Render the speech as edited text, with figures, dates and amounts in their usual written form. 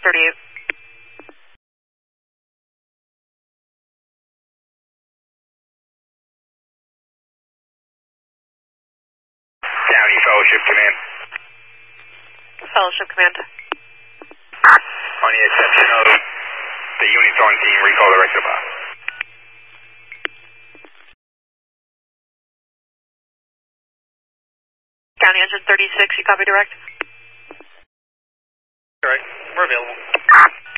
38. County Fellowship Command. Fellowship Command. On the exception of the units on team, recall the rest of the box. County Engine 36, you copy direct? All right, we're available.